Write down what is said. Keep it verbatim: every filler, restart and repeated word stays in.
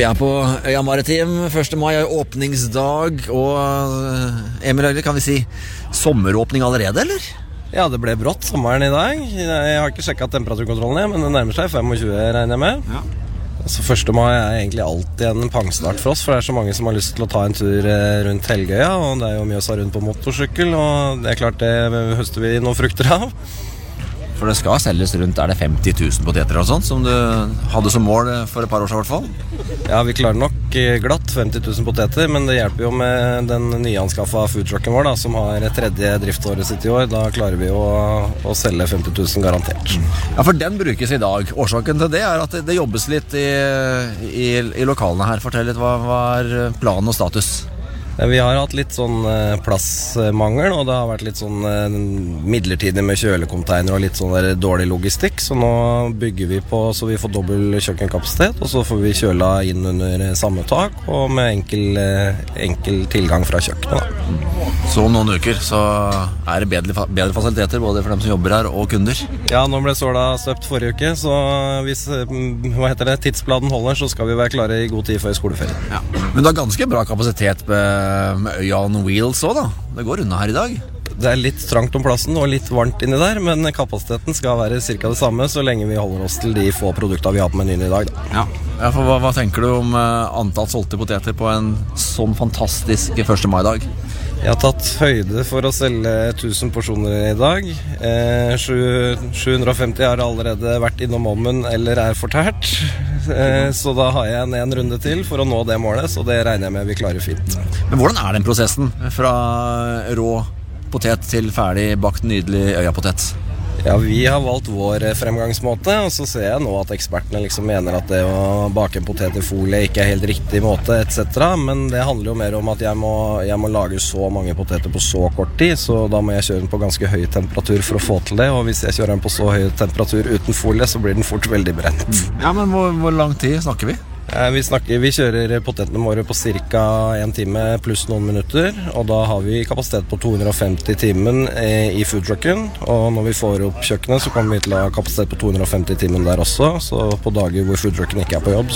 Vi er på Øya Maritim, første mai er åpningsdag, og Emil Høyre, kan vi si sommeråpning allerede, eller? Ja, det ble brått sommeren i dag. Jeg har ikke sjekket temperaturkontrollen, men det nærmer seg tjuefem, regner jeg med. Ja. Så første mai er egentlig alltid en pangstart for oss, for det er så mange som har lyst til å ta en tur rundt Helgøya, og det er jo Mjøsa rundt på motorsykkel, og det er klart det høster vi noen frukter av. For det skal selges rundt, er det femti tusen poteter og sånt, som du hadde som mål for et par år siden i hvert fall? Ja, vi klarer nok glatt femti tusen poteter, men det hjelper jo med den nyanskaffa foodtrucken vår da, som har tredje driftsåret sitt i år. Da klarer vi å, å selge femti tusen garantert. Ja, for den brukes i dag. Årsaken til det er at det, det jobbes litt i, i, i lokalene her. Fortell litt, hva, hva er planen og status? Vi har hatt litt sånn plassmangel, og det har vært litt sånn midlertidig med kjølekonteiner og litt sånn der dårlig logistikk, så nå bygger vi på så vi får dobbel kjøkkenkapasitet, og så får vi kjøla inn under samme tak og med enkel, enkel tilgang fra kjøkkenet. Så om noen uker så er det bedre, bedre fasiliteter både for dem som jobber her og kunder? Ja, nå ble såla støpt forrige uke, så hvis hva heter det, tidsplanen holder, så skal vi være klare i god tid før skoleferien. Ja. Men du har ganske bra kapasitet med med Øya on wheels også da. Det går unna her i dag. Det er litt trangt om plassen og litt varmt inni der, men kapasiteten skal være cirka det samme så lenge vi holder oss til de få produkter vi har på menyen i dag da. Ja, ja for hva, hva tenker du om uh, antall solgte poteter på en sånn fantastisk første mai-dag? Jeg har tatt høyde for å selge tusen porsjoner i dag. Eh, sju hundre og femti har allerede vært innom ovnen eller er fortært. Eh, så da har jeg en, en runde til for å nå det målet, så det regner jeg med vi klarer fint. Men hvordan er den prosessen fra rå potet til ferdig bakt nydelig Øya-potet? Ja, vi har valgt vår fremgangsmåte, og så ser jeg nå at ekspertene liksom mener at det å bake en potet i folie ikke er helt riktig måte, et cetera. Men det handler jo mer om at jeg må, jeg må lage så mange poteter på så kort tid, så da må jeg kjøre den på ganske høy temperatur for å få til det, og hvis jeg kjører den på så høy temperatur uten folie, så blir den fort veldig brent. Ja, men hvor, hvor lang tid snakker vi? Vi, snakker, vi kjører potetene våre på cirka en time pluss noen minutter, og da har vi kapasitet på to hundre og femti timen i foodtrucken, og når vi får opp kjøkkenet så kommer vi til å ha kapasitet på to hundre og femti timen der også, så på dager hvor foodtrucken ikke er på jobb